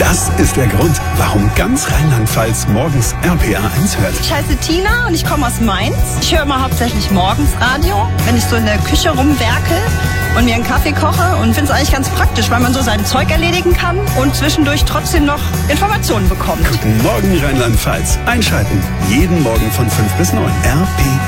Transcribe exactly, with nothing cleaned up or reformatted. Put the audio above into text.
Das ist der Grund, warum ganz Rheinland-Pfalz morgens R P R eins hört. Ich heiße Tina und ich komme aus Mainz. Ich höre immer hauptsächlich morgens Radio, wenn ich so in der Küche rumwerkel und mir einen Kaffee koche, und finde es eigentlich ganz praktisch, weil man so sein Zeug erledigen kann und zwischendurch trotzdem noch Informationen bekommt. Guten Morgen Rheinland-Pfalz. Einschalten. Jeden Morgen von fünf bis neun. R P R.